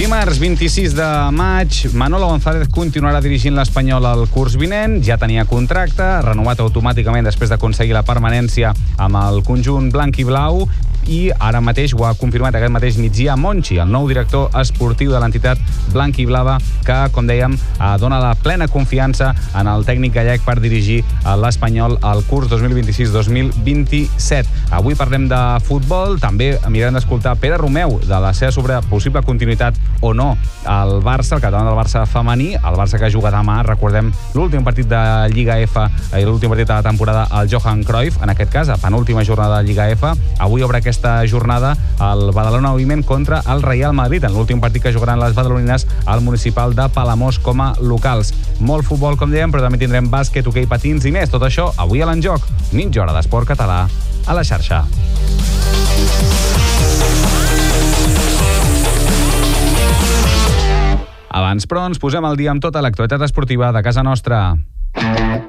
Dimarts 26 de maig, Manolo González continuarà dirigint l'Espanyol al curs vinent. Ja tenia contracte, renovat automàticament després d'aconseguir la permanència amb el conjunt blanc i blau, i ara mateix ho ha confirmat aquest mateix migdia Monchi, el nou director esportiu de l'entitat blanc i blava, que, com dèiem, dona la plena confiança en el tècnic gallec per dirigir l'Espanyol al curs 2026-2027. Avui parlem de futbol, també mirarem d'escoltar Pere Romeu de la seva sobre possible continuïtat o no al Barça, al capdavant del Barça femení, el Barça que juga demà, recordem, l'últim partit de Lliga F i l'últim partit de la temporada al Johan Cruyff, en aquest cas, a penúltima jornada de Lliga F. Avui obre aquesta jornada el Badalona Women contra el Real Madrid, en l'últim partit que jugaran les badalonines al Municipal de Palamós com a locals. Molt futbol, com dèiem, però també tindrem bàsquet, hoquei patins i més. Tot això avui a l'Enjoc, mitja hora d'esport català a la xarxa. Abans, però, ens posem al dia amb tota l'actualitat esportiva de casa nostra.